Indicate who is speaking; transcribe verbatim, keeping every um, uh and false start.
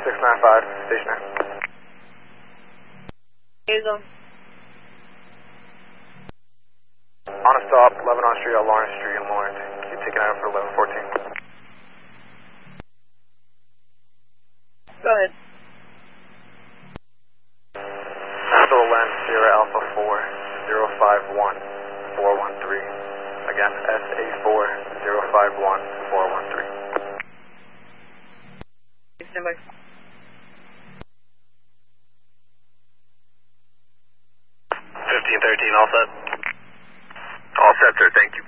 Speaker 1: six nine five, stationary.
Speaker 2: Hazel.
Speaker 1: On a stop, eleven on Street, on Lawrence Street in Lawrence. Keep taking out for eleven fourteen.
Speaker 2: Go ahead.
Speaker 1: Still Lens, Sierra Alpha four, zero five one, four one three. Again, S A four, zero five one, four one three.
Speaker 2: Stand by.
Speaker 1: fifteen thirteen, all set? All set, sir, thank you.